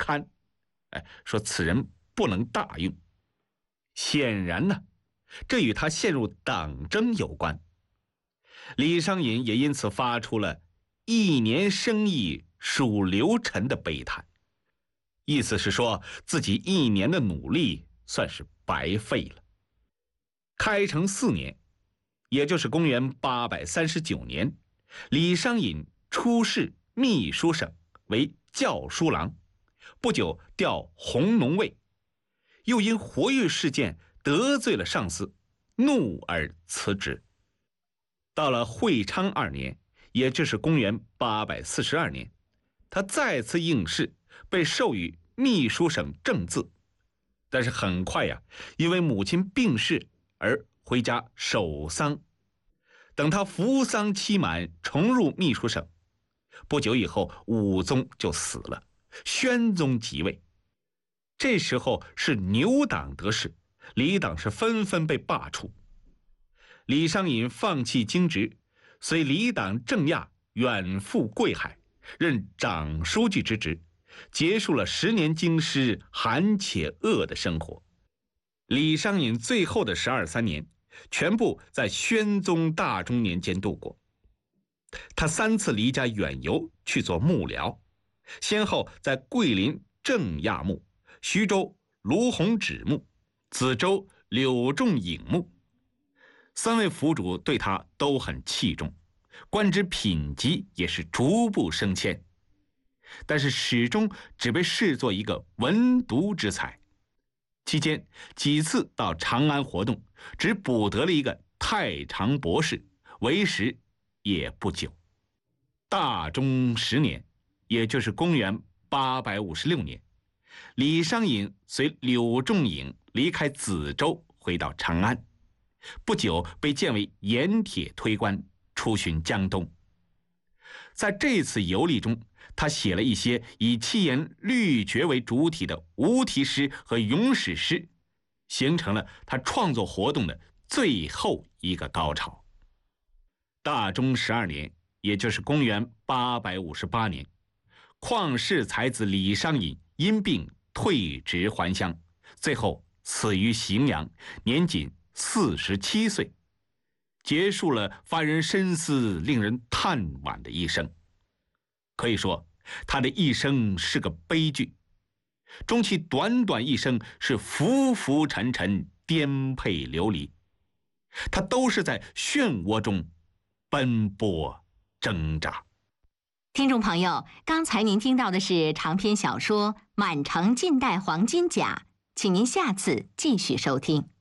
贪，说此人不能大用。显然呢，这与他陷入党争有关。李商隐也因此发出了一年生意属流尘的悲叹，意思是说自己一年的努力算是白费了。开成4年，也就是公元839年，李商隐出仕秘书省为校书郎，不久调弘农尉，又因活跃事件得罪了上司，怒而辞职。到了会昌2年，也就是公元842年，他再次应试，被授予秘书省正字，但是很快因为母亲病逝而回家守丧。等他服丧期满，重入秘书省，不久以后武宗就死了，宣宗即位。这时候是牛党得势，李党是纷纷被罢黜。李商隐放弃京职，随李党郑亚远赴贵海，任长书记之职，结束了10年京师寒且恶的生活。李商隐最后的12、13年全部在宣宗大中年间度过。他3次离家远游去做幕僚，先后在桂林郑亚墓、徐州卢鸿止墓、梓州柳仲颖墓。3位府主对他都很器重，官职品级也是逐步升迁，但是始终只被视作一个文牍之才。期间几次到长安活动，只补得了一个太常博士，为时也不久。大中10年，也就是公元856年，李商隐随柳仲颖离开梓州，回到长安，不久被荐为盐铁推官，出巡江东。在这次游历中，他写了一些以七言律绝为主体的无题诗和咏史诗，形成了他创作活动的最后一个高潮。大中12年，也就是公元858年，旷世才子李商隐因病退职还乡，最后死于荥阳，年仅47岁，结束了发人深思、令人叹惋的一生。可以说，他的一生是个悲剧，终其短短一生是浮浮沉沉、颠沛流离，他都是在漩涡中奔波挣扎。 听众朋友，刚才您听到的是长篇小说《满城尽带黄金甲》，请您下次继续收听。